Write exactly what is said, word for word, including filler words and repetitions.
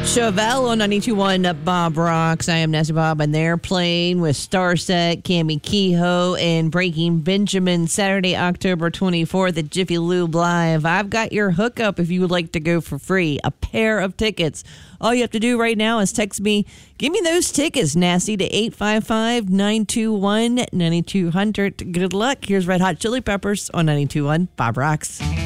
Chevelle on ninety-two point one Bob Rocks. I am Nancy Bob, and they're playing with Starset, Cammy Kehoe, and Breaking Benjamin Saturday, October twenty-fourth at Jiffy Lube Live. I've got your hookup if you would like to go for free. A pair of tickets. All you have to do right now is text me, give me those tickets, Nasty, to eight five five, nine two one, nine two zero zero. Good luck. Here's Red Hot Chili Peppers on ninety-two point one Bob Rocks.